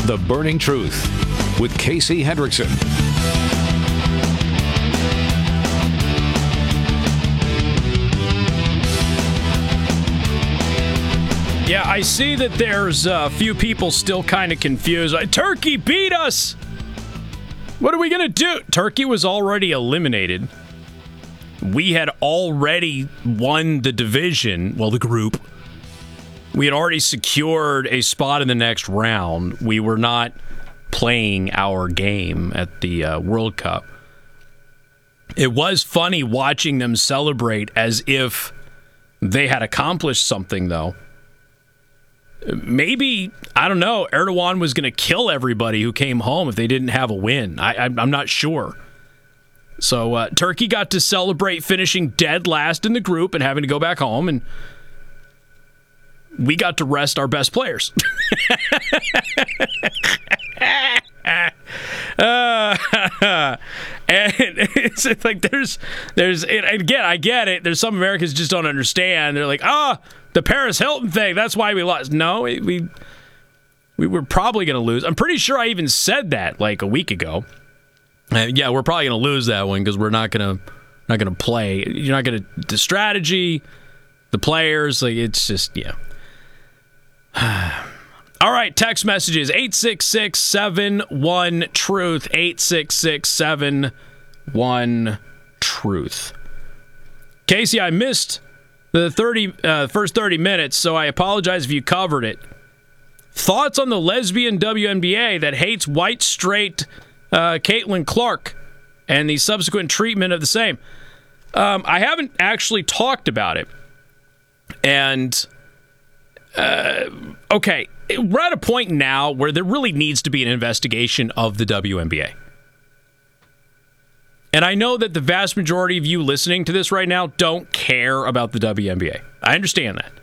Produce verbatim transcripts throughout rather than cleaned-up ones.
The Burning Truth with Casey Hendrickson. Yeah, I see that there's a few people still kind of confused. Like, Turkey beat us! What are we going to do? Turkey was already eliminated. We had already won the division, well, the group. We had already secured a spot in the next round. We were not playing our game at the uh, World Cup. It was funny watching them celebrate as if they had accomplished something, though. Maybe, I don't know, Erdogan was going to kill everybody who came home if they didn't have a win. I, I, I'm not sure. So uh, Turkey got to celebrate finishing dead last in the group and having to go back home, and we got to rest our best players. uh, and it's like there's, there's and again, I get it. There's some Americans just don't understand. They're like, ah, oh, the Paris Hilton thing, that's why we lost. No, we we, we were probably going to lose. I'm pretty sure I even said that like a week ago. Uh, yeah, we're probably going to lose that one because we're not going to not going to play. You're not going to the strategy, the players. Like it's just yeah. All right, text messages eight six six, seven one, truth eight six six, seven one, truth. Casey, I missed the thirty uh, first thirty minutes, so I apologize if you covered it. Thoughts on the lesbian W N B A that hates white straight uh, Caitlin Clark and the subsequent treatment of the same? Um, I haven't actually talked about it. And, uh, okay, we're at a point now where there really needs to be an investigation of the W N B A. And I know that the vast majority of you listening to this right now don't care about the W N B A. I understand that.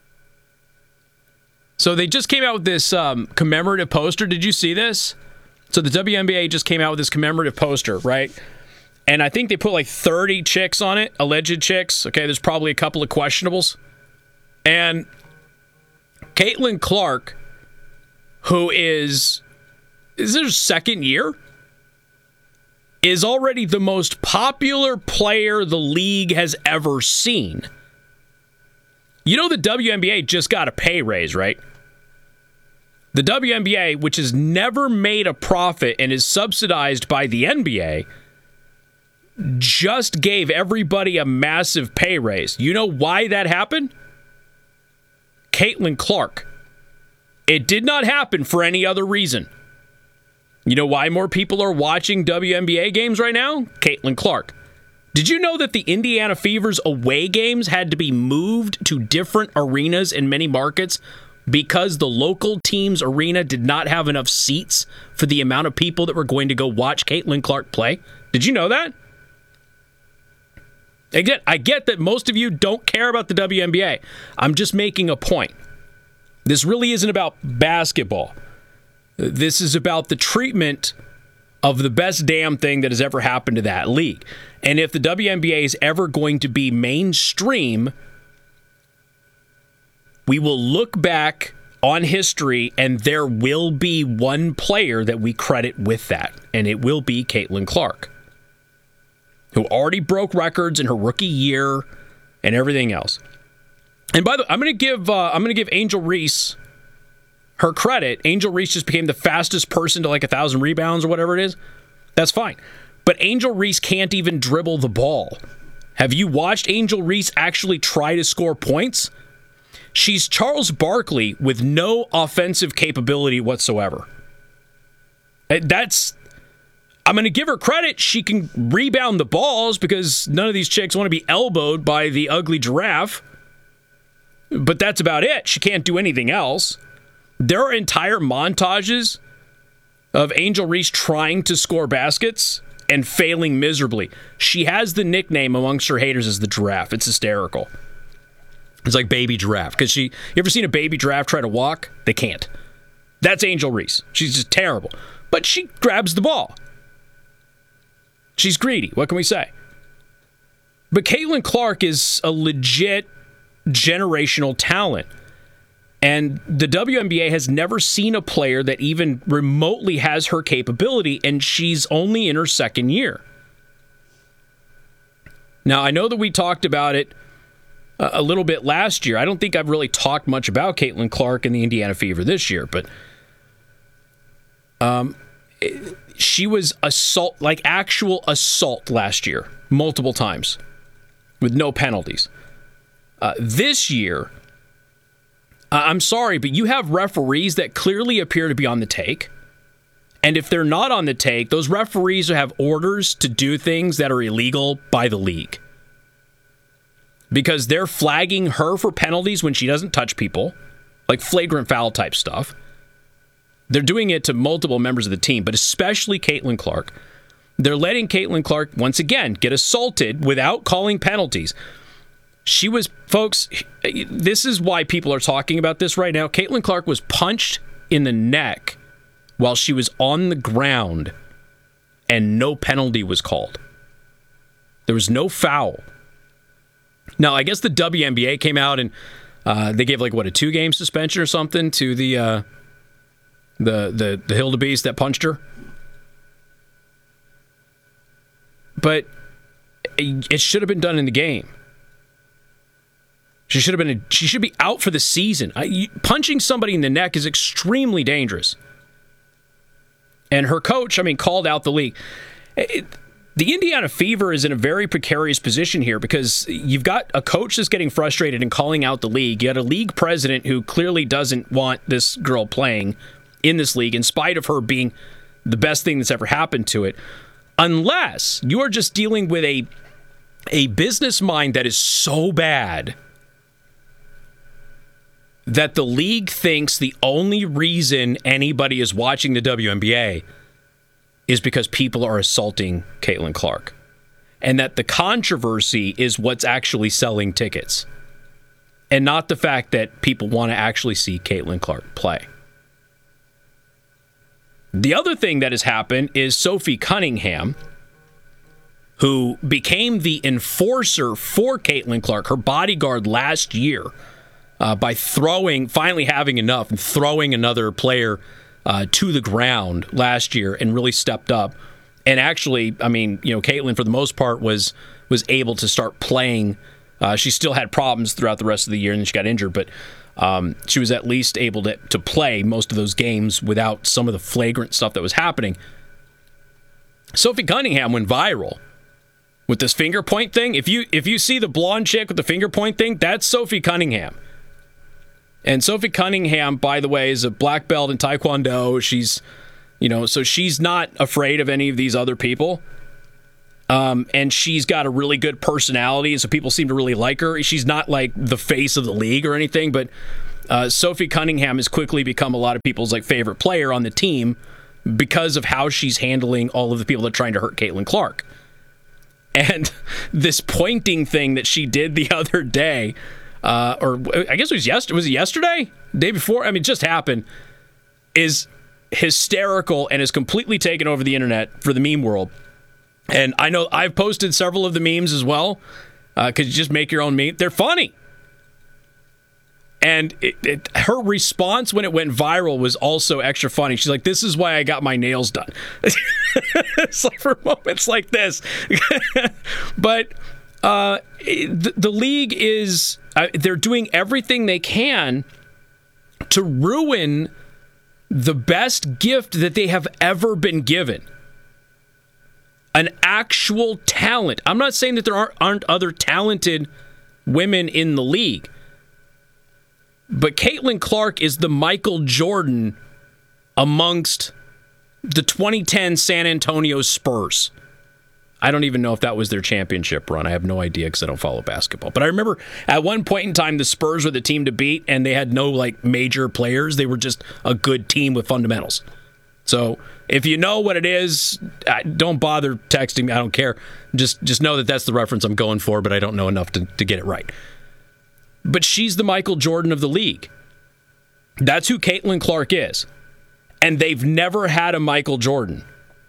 So they just came out with this um, commemorative poster. Did you see this? So the W N B A just came out with this commemorative poster, right? And I think they put like thirty chicks on it, alleged chicks. Okay, there's probably a couple of questionables. And Caitlin Clark, who is, is her second year? Is already the most popular player the league has ever seen. You know the W N B A just got a pay raise, right? The W N B A, which has never made a profit and is subsidized by the N B A, just gave everybody a massive pay raise. You know why that happened? Caitlin Clark. It did not happen for any other reason. You know why more people are watching W N B A games right now? Caitlin Clark. Did you know that the Indiana Fever's away games had to be moved to different arenas in many markets because the local team's arena did not have enough seats for the amount of people that were going to go watch Caitlin Clark play? Did you know that? Again, I get that most of you don't care about the W N B A. I'm just making a point. This really isn't about basketball. This is about the treatment of the best damn thing that has ever happened to that league. And if the W N B A is ever going to be mainstream, we will look back on history and there will be one player that we credit with that. And it will be Caitlin Clark, who already broke records in her rookie year and everything else. And by the way, I'm going to give uh, I'm going to give Angel Reese her credit. Angel Reese just became the fastest person to like a thousand rebounds or whatever it is. That's fine. But Angel Reese can't even dribble the ball. Have you watched Angel Reese actually try to score points? She's Charles Barkley with no offensive capability whatsoever. That's, I'm going to give her credit. She can rebound the balls because none of these chicks want to be elbowed by the ugly giraffe. But that's about it. She can't do anything else. There are entire montages of Angel Reese trying to score baskets and failing miserably. She has the nickname amongst her haters as the giraffe. It's hysterical. It's like baby giraffe. Because she, you ever seen a baby giraffe try to walk? They can't. That's Angel Reese. She's just terrible. But she grabs the ball. She's greedy. What can we say? But Caitlin Clark is a legit generational talent. And the W N B A has never seen a player that even remotely has her capability, and she's only in her second year. Now, I know that we talked about it a little bit last year. I don't think I've really talked much about Caitlin Clark and the Indiana Fever this year, but um, she was assault, like actual assault last year, multiple times, with no penalties. Uh, this year, uh, I'm sorry, but you have referees that clearly appear to be on the take. And if they're not on the take, those referees have orders to do things that are illegal by the league. Because they're flagging her for penalties when she doesn't touch people, like flagrant foul type stuff. They're doing it to multiple members of the team, but especially Caitlin Clark. They're letting Caitlin Clark, once again, get assaulted without calling penalties. She was, folks, this is why people are talking about this right now. Caitlin Clark was punched in the neck while she was on the ground, and no penalty was called. There was no foul. Now, I guess the W N B A came out and uh, they gave like what a two-game suspension or something to the uh, the the the Hildebeest that punched her. But it should have been done in the game. She should have been. A, she should be out for the season. I, punching somebody in the neck is extremely dangerous. And her coach, I mean, called out the league. It, the Indiana Fever is in a very precarious position here because you've got a coach that's getting frustrated and calling out the league. You got a league president who clearly doesn't want this girl playing in this league, in spite of her being the best thing that's ever happened to it. Unless you are just dealing with a, a business mind that is so bad that the league thinks the only reason anybody is watching the W N B A is because people are assaulting Caitlin Clark. And that the controversy is what's actually selling tickets. And not the fact that people want to actually see Caitlin Clark play. The other thing that has happened is Sophie Cunningham, who became the enforcer for Caitlin Clark, her bodyguard last year, Uh, by throwing, finally having enough and throwing another player uh, to the ground last year and really stepped up. And actually, I mean, you know, Caitlin, for the most part, was was able to start playing. Uh, she still had problems throughout the rest of the year and then she got injured, but um, she was at least able to, to play most of those games without some of the flagrant stuff that was happening. Sophie Cunningham went viral with this finger point thing. If you if you see the blonde chick with the finger point thing, that's Sophie Cunningham. And Sophie Cunningham, by the way, is a black belt in Taekwondo. She's, you know, so she's not afraid of any of these other people. Um, and she's got a really good personality, so people seem to really like her. She's not like the face of the league or anything, but uh, Sophie Cunningham has quickly become a lot of people's like favorite player on the team because of how she's handling all of the people that are trying to hurt Caitlin Clark. And this pointing thing that she did the other day, Uh, or I guess it was yesterday. Was it yesterday? Day before? I mean, it just happened. Is hysterical and has completely taken over the internet for the meme world. And I know I've posted several of the memes as well, because uh, you just make your own meme. They're funny. And it, it, her response when it went viral was also extra funny. She's like, "This is why I got my nails done." It's like for moments like this. But uh, the, the league is, uh, they're doing everything they can to ruin the best gift that they have ever been given. An actual talent. I'm not saying that there aren't, aren't other talented women in the league. But Caitlin Clark is the Michael Jordan amongst the twenty ten San Antonio Spurs. I don't even know if that was their championship run. I have no idea because I don't follow basketball. But I remember at one point in time, the Spurs were the team to beat, and they had no like major players. They were just a good team with fundamentals. So if you know what it is, don't bother texting me. I don't care. Just just know that that's the reference I'm going for, but I don't know enough to, to get it right. But she's the Michael Jordan of the league. That's who Caitlin Clark is. And they've never had a Michael Jordan.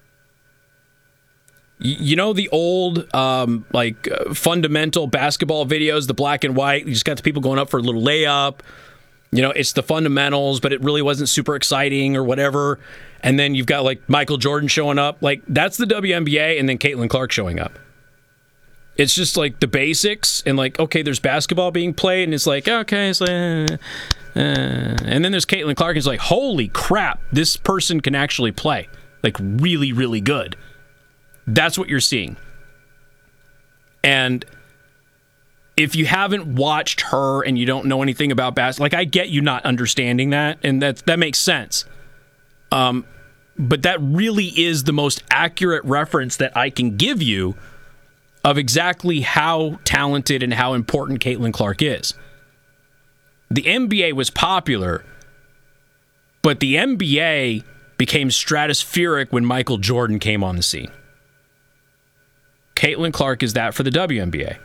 Y- you know the old um, like uh, fundamental basketball videos, the black and white? You just got the people going up for a little layup. You know, it's the fundamentals, but it really wasn't super exciting or whatever. And then you've got like Michael Jordan showing up. Like, that's the W N B A, and then Caitlin Clark showing up. It's just like the basics, and like, okay, there's basketball being played, and it's like, okay, it's like, uh, uh. And then there's Caitlin Clark, and it's like, holy crap, this person can actually play. Like, really, really good. That's what you're seeing. And if you haven't watched her and you don't know anything about basketball, like, I get you not understanding that, and that that makes sense. Um, but that really is the most accurate reference that I can give you of exactly how talented and how important Caitlin Clark is. The N B A was popular, but the N B A became stratospheric when Michael Jordan came on the scene. Caitlin Clark is that for the W N B A.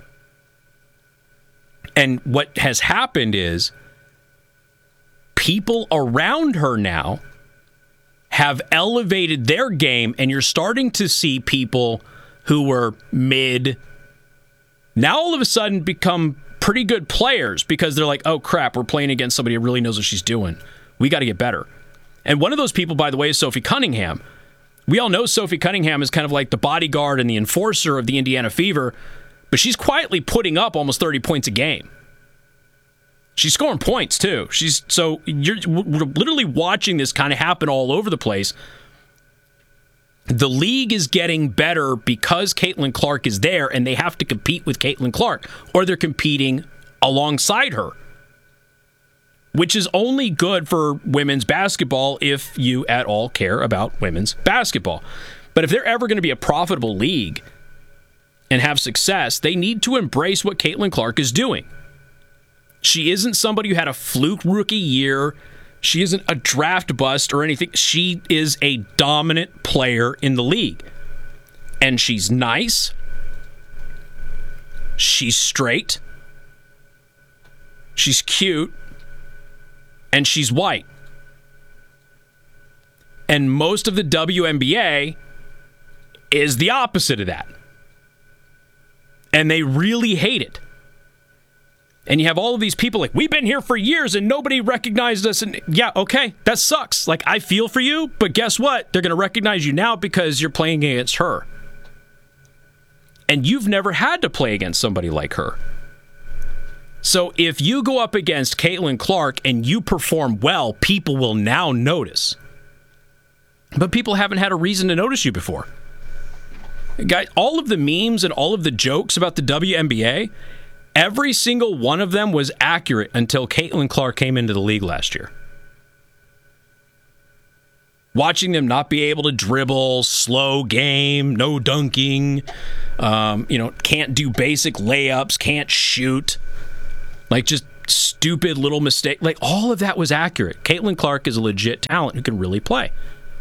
And what has happened is people around her now have elevated their game, and you're starting to see people who were mid now all of a sudden become pretty good players because they're like, oh crap, we're playing against somebody who really knows what she's doing. We got to get better. And one of those people, by the way, is Sophie Cunningham. We all know Sophie Cunningham is kind of like the bodyguard and the enforcer of the Indiana Fever, but she's quietly putting up almost thirty points a game. She's scoring points too. She's so you're we're literally watching this kind of happen all over the place. The league is getting better because Caitlin Clark is there, and they have to compete with Caitlin Clark, or they're competing alongside her, which is only good for women's basketball if you at all care about women's basketball. But if they're ever going to be a profitable league and have success, they need to embrace what Caitlin Clark is doing. She isn't somebody who had a fluke rookie year. She isn't a draft bust or anything. She is a dominant player in the league. And she's nice. She's straight. She's cute. And she's white. And most of the W N B A is the opposite of that. And they really hate it. And you have all of these people like, we've been here for years and nobody recognized us. And yeah, okay, that sucks. Like, I feel for you, but guess what? They're going to recognize you now because you're playing against her. And you've never had to play against somebody like her. So if you go up against Caitlin Clark and you perform well, people will now notice. But people haven't had a reason to notice you before. Guys, all of the memes and all of the jokes about the W N B A, every single one of them was accurate until Caitlin Clark came into the league last year. Watching them not be able to dribble, slow game, no dunking, um, you know, can't do basic layups, can't shoot, like just stupid little mistake. Like, all of that was accurate. Caitlin Clark is a legit talent who can really play.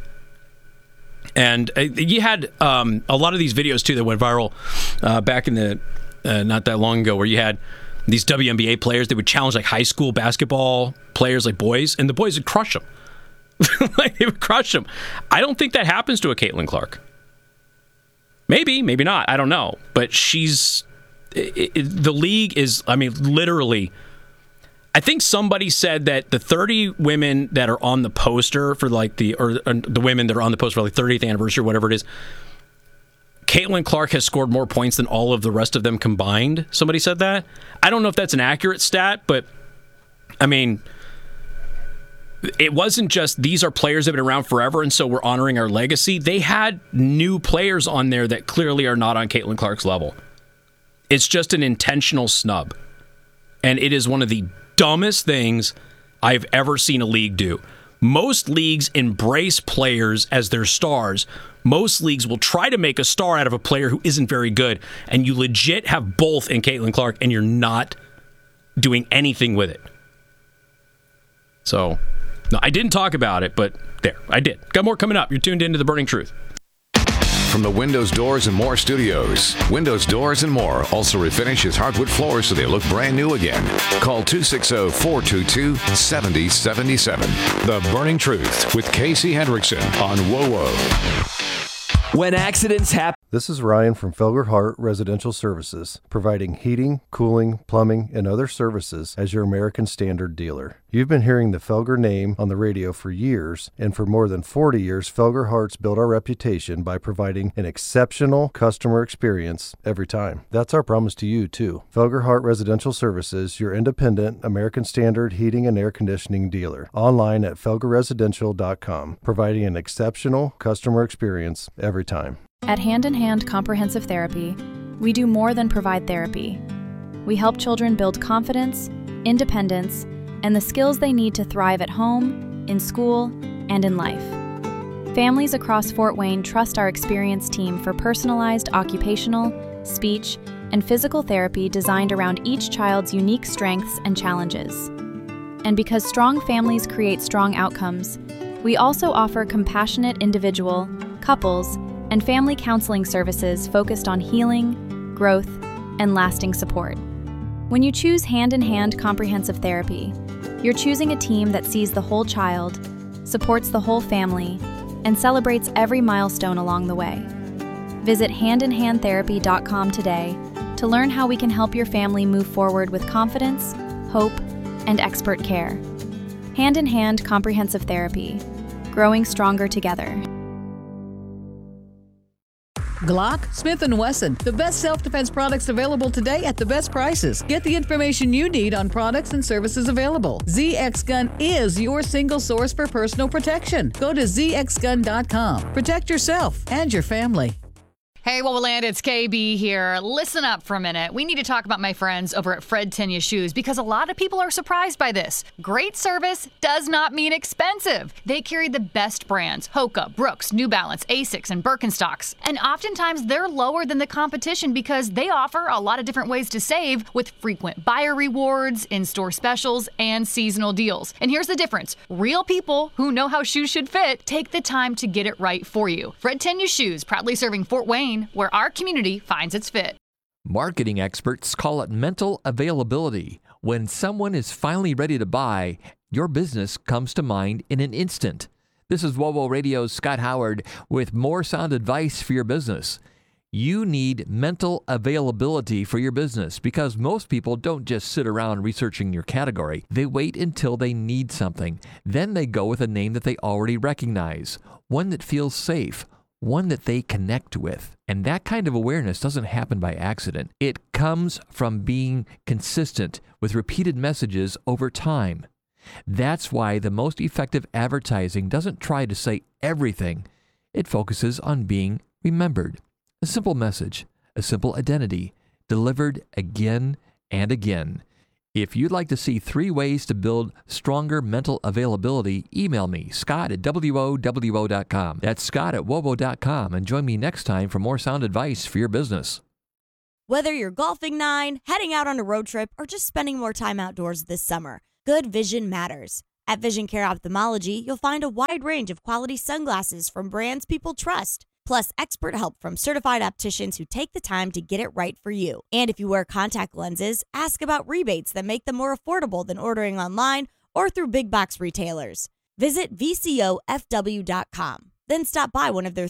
And uh, you had um, a lot of these videos, too, that went viral uh, back in the, uh, not that long ago, where you had these W N B A players that would challenge like high school basketball players, like boys, and the boys would crush them. Like, they would crush them. I don't think that happens to a Caitlin Clark. Maybe, maybe not. I don't know. But she's, it, it, the league is, I mean, literally, I think somebody said that the thirty women that are on the poster for like the, or, or the women that are on the poster for like thirtieth anniversary, whatever it is, Caitlin Clark has scored more points than all of the rest of them combined. Somebody said that. I don't know if that's an accurate stat, but I mean, it wasn't just these are players that have been around forever, and so we're honoring our legacy. They had new players on there that clearly are not on Caitlin Clark's level. It's just an intentional snub. And it is one of the dumbest things I've ever seen a league do. Most leagues embrace players as their stars. Most leagues will try to make a star out of a player who isn't very good. And you legit have both in Caitlin Clark, and you're not doing anything with it. So, no, I didn't talk about it, but there, I did. Got more coming up. You're tuned into The Burning Truth. From the Windows, Doors, and More studios, Windows, Doors, and More also refinishes hardwood floors so they look brand new again. Call two six zero, four two two, seven zero seven seven. The Burning Truth with Casey Hendrickson on W O W. When accidents happen. This is Ryan from Felger Hart Residential Services, providing heating, cooling, plumbing, and other services as your American Standard dealer. You've been hearing the Felger name on the radio for years, and for more than forty years, Felger Hearts built our reputation by providing an exceptional customer experience every time. That's our promise to you, too. Felger Heart Residential Services, your independent American Standard heating and air conditioning dealer. Online at felger residential dot com, providing an exceptional customer experience every time. At Hand in Hand Comprehensive Therapy, we do more than provide therapy. We help children build confidence, independence, and the skills they need to thrive at home, in school, and in life. Families across Fort Wayne trust our experienced team for personalized occupational, speech, and physical therapy designed around each child's unique strengths and challenges. And because strong families create strong outcomes, we also offer compassionate individual, couples, and family counseling services focused on healing, growth, and lasting support. When you choose Hand in Hand Comprehensive Therapy, you're choosing a team that sees the whole child, supports the whole family, and celebrates every milestone along the way. Visit hand in hand therapy dot com today to learn how we can help your family move forward with confidence, hope, and expert care. Hand in Hand Comprehensive Therapy, growing stronger together. Glock, Smith and Wesson, the best self-defense products available today at the best prices. Get the information you need on products and services available. Z X Gun is your single source for personal protection. Go to z x gun dot com. Protect yourself and your family. Hey, Woboland, it's K B here. Listen up for a minute. We need to talk about my friends over at Fred Tenya Shoes because a lot of people are surprised by this. Great service does not mean expensive. They carry the best brands, Hoka, Brooks, New Balance, Asics, and Birkenstocks. And oftentimes they're lower than the competition because they offer a lot of different ways to save with frequent buyer rewards, in-store specials, and seasonal deals. And here's the difference. Real people who know how shoes should fit take the time to get it right for you. Fred Tenya Shoes, proudly serving Fort Wayne, where our community finds its fit. Marketing experts call it mental availability. When someone is finally ready to buy, your business comes to mind in an instant. This is Wobo Radio's Scott Howard with more sound advice for your business. You need mental availability for your business because most people don't just sit around researching your category. They wait until they need something. Then they go with a name that they already recognize, one that feels safe, one that they connect with. And that kind of awareness doesn't happen by accident. It comes from being consistent with repeated messages over time. That's why the most effective advertising doesn't try to say everything. It focuses on being remembered. A simple message, a simple identity, delivered again and again. If you'd like to see three ways to build stronger mental availability, email me, Scott at W O W O dot com. That's Scott at Wobo dot com, and join me next time for more sound advice for your business. Whether you're golfing nine, heading out on a road trip, or just spending more time outdoors this summer, good vision matters. At Vision Care Ophthalmology, you'll find a wide range of quality sunglasses from brands people trust. Plus, expert help from certified opticians who take the time to get it right for you. And if you wear contact lenses, ask about rebates that make them more affordable than ordering online or through big box retailers. Visit V C O F W dot com. Then stop by one of their